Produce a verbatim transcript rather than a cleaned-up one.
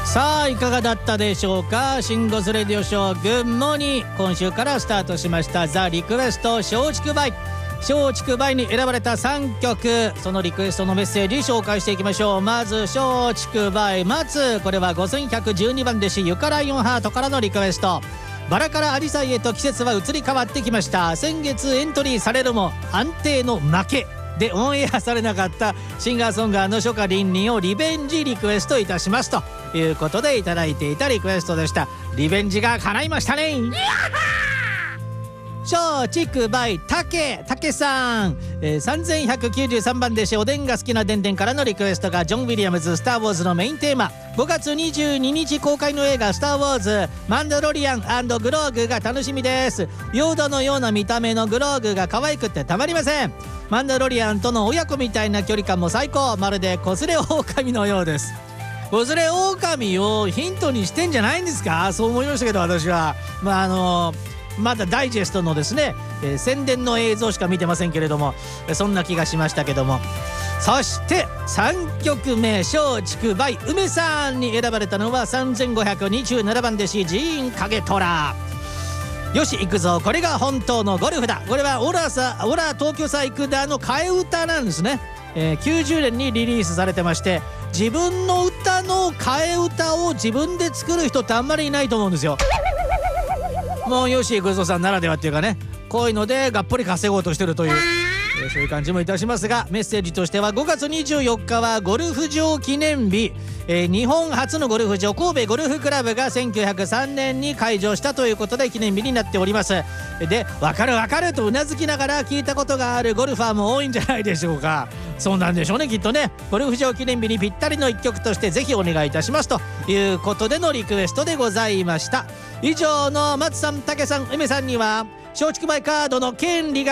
さあいかがだったでしょうか。シンゴスレディオショーグッモーニー、今週からスタートしましたザ・リクエスト松竹梅。松竹梅に選ばれたさんきょく、そのリクエストのメッセージ紹介していきましょう。まず松竹梅松、これはごせんひゃくじゅうにばん弟子ゆかライオンハートからのリクエスト。バラからアジサイへと季節は移り変わってきました。先月エントリーされるも安定の負けでオンエアされなかったシンガーソンガーの初夏凛々をリベンジリクエストいたしますということでいただいていたリクエストでした。リベンジが叶いましたね。松竹梅竹竹さん、えー、さんぜんひゃくきゅうじゅうさんばん弟子おでんが好きなでんでんからのリクエストがジョン・ウィリアムズスター・ウォーズのメインテーマ。ごがつにじゅうににち公開の映画スター・ウォーズマンダロリアン&グローグが楽しみです。ヨーダのような見た目のグローグが可愛くてたまりません。マンダロリアンとの親子みたいな距離感も最高。まるで子連れ狼のようです。子連れ狼をヒントにしてんじゃないんですか。そう思いましたけど私はまああのーまだダイジェストのですね、えー、宣伝の映像しか見てませんけれども、そんな気がしましたけども。そしてさんきょくめ松竹梅梅さんに選ばれたのはさんぜんごひゃくにじゅうななばん弟子ジーン影虎。よし行くぞ、これが本当のゴルフだ。これはオラさオラ東京さ行くだの替え歌なんですね、えー、きゅうじゅうねんにリリースされてまして、自分の歌の替え歌を自分で作る人ってあんまりいないと思うんですよ。もう吉幾三さんならではっていうかね、こういうのでがっぽり稼ごうとしてるという、えー、そういう感じもいたしますが、メッセージとしてはごがつにじゅうよっかはゴルフ場記念日、えー、日本初のゴルフ場神戸ゴルフクラブがせんきゅうひゃくさんねんに開場したということで記念日になっております。で分かる分かるとうなずきながら聞いたことがあるゴルファーも多いんじゃないでしょうか。そうなんでしょうねきっとね。ゴルフ場記念日にぴったりのいっきょくとしてぜひお願いいたしますということでのリクエストでございました。以上の松さん、竹さん、梅さんには松竹梅カードの権利が